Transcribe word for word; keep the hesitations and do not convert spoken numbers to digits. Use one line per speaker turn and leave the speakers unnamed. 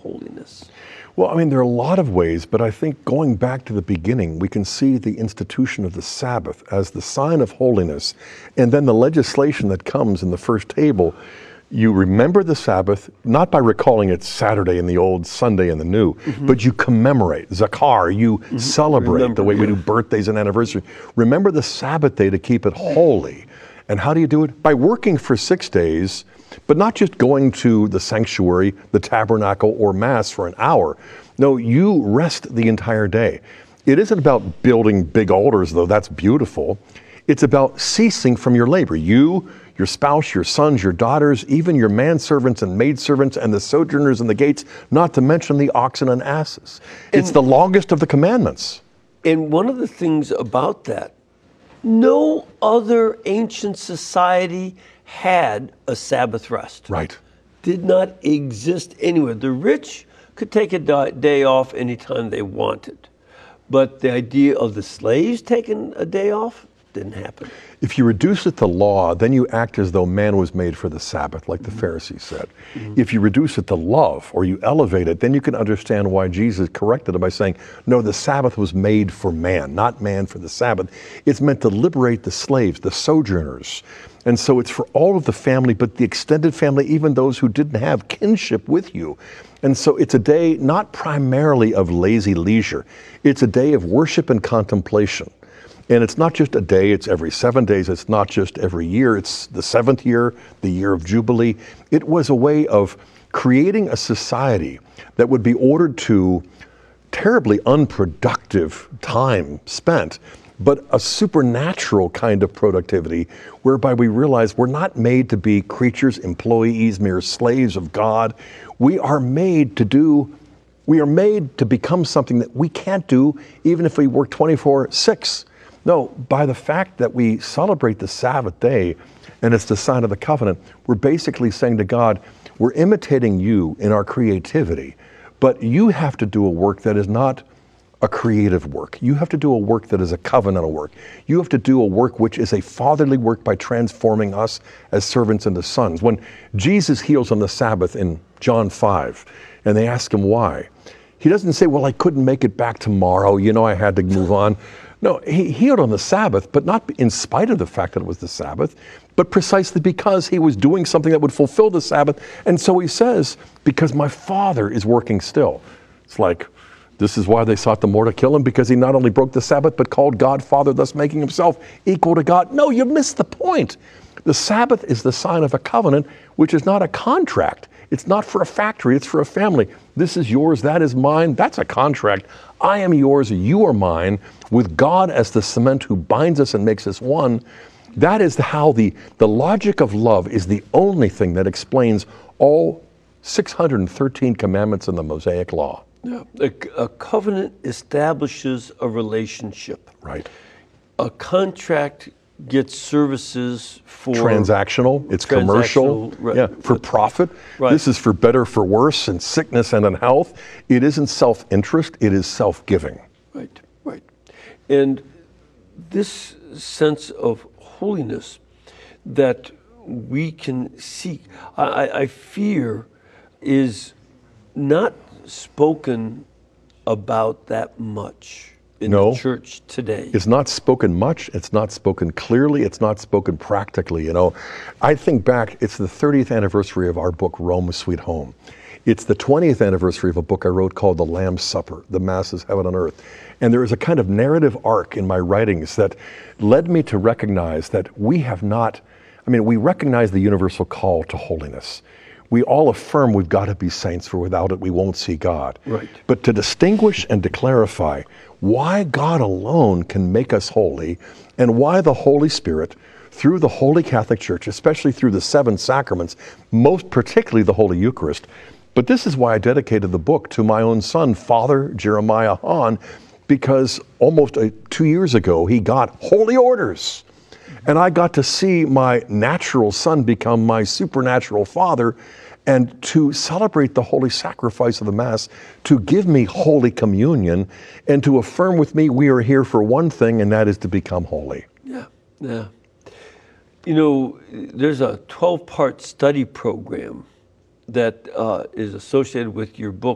holiness?
Well, I mean, there are a lot of ways, but I think going back to the beginning, we can see the institution of the Sabbath as the sign of holiness, and then the legislation that comes in the first table. You remember the Sabbath, not by recalling it's Saturday in the old, Sunday in the new, mm-hmm. but you commemorate, Zakar, you mm-hmm. celebrate remember, the way yeah. we do birthdays and anniversaries. Remember the Sabbath day to keep it holy. And how do you do it? By working for six days, but not just going to the sanctuary, the tabernacle, or Mass for an hour. No, you rest the entire day. It isn't about building big altars, though that's beautiful. It's about ceasing from your labor. You, your spouse, your sons, your daughters, even your manservants and maidservants and the sojourners in the gates, not to mention the oxen and asses. And it's the longest of the commandments.
And one of the things about that, no other ancient society had a Sabbath rest.
Right.
Did not exist anywhere. The rich could take a day off anytime they wanted. But the idea of the slaves taking a day off didn't happen.
If you reduce it to law, then you act as though man was made for the Sabbath, like the mm-hmm. Pharisees said. Mm-hmm. If you reduce it to love, or you elevate it, then you can understand why Jesus corrected it by saying, no, the Sabbath was made for man, not man for the Sabbath. It's meant to liberate the slaves, the sojourners. And so it's for all of the family, but the extended family, even those who didn't have kinship with you. And so it's a day not primarily of lazy leisure. It's a day of worship and contemplation. And it's not just a day, it's every seven days, it's not just every year, it's the seventh year, the year of Jubilee. It was a way of creating a society that would be ordered to terribly unproductive time spent, but a supernatural kind of productivity whereby we realize we're not made to be creatures, employees, mere slaves of God. We are made to do, we are made to become something that we can't do even if we work twenty-four six. No, by the fact that we celebrate the Sabbath day, and it's the sign of the covenant, we're basically saying to God, we're imitating you in our creativity, but you have to do a work that is not a creative work. You have to do a work that is a covenantal work. You have to do a work which is a fatherly work by transforming us as servants into sons. When Jesus heals on the Sabbath in John five, and they ask him why, he doesn't say, well, I couldn't make it back tomorrow, you know, I had to move on. No, he healed on the Sabbath, but not in spite of the fact that it was the Sabbath, but precisely because he was doing something that would fulfill the Sabbath. And so he says, because my Father is working still. It's like, this is why they sought the more to kill him, because he not only broke the Sabbath, but called God Father, thus making himself equal to God. No, you missed the point. The Sabbath is the sign of a covenant, which is not a contract. It's not for a factory, it's for a family. This is yours, that is mine. That's a contract. I am yours, you are mine, with God as the cement who binds us and makes us one. That is how the, the logic of love is the only thing that explains all six hundred thirteen commandments in the Mosaic Law.
Yeah. A, a covenant establishes a relationship.
Right.
A contract gets services for...
Transactional, it's commercial,
right.
yeah, for profit.
Right.
This is for better, for worse, in sickness and in health. It isn't self-interest, it is self-giving.
Right, right. And this sense of holiness that we can seek, I, I fear, is not spoken about that much in
no,
the church today.
It's not spoken much, it's not spoken clearly, it's not spoken practically. You know, I think back, it's the thirtieth anniversary of our book, Rome Sweet Home. It's the twentieth anniversary of a book I wrote called The Lamb's Supper, The Mass is Heaven on Earth. And there is a kind of narrative arc in my writings that led me to recognize that we have not, I mean, we recognize the universal call to holiness. We all affirm we've got to be saints, for without it we won't see God.
Right.
But to distinguish and to clarify why God alone can make us holy, and why the Holy Spirit, through the Holy Catholic Church, especially through the seven sacraments, most particularly the Holy Eucharist. But this is why I dedicated the book to my own son, Father Jeremiah Hahn, because almost uh, two years ago he got holy orders. And I got to see my natural son become my supernatural father, and to celebrate the holy sacrifice of the Mass, to give me Holy Communion, and to affirm with me we are here for one thing, and that is to become holy.
Yeah, yeah. You know, there's a twelve-part study program that uh, is associated with your book.